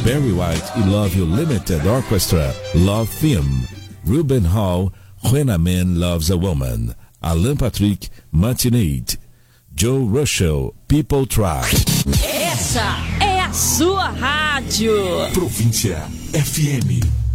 Barry White e Love You Limited Orchestra, Love Theme. Ruben Hall, When a Man Loves a Woman. Alan Patrick, Matinate. Joe Russell, People Try. Essa é a sua rádio. Província FM.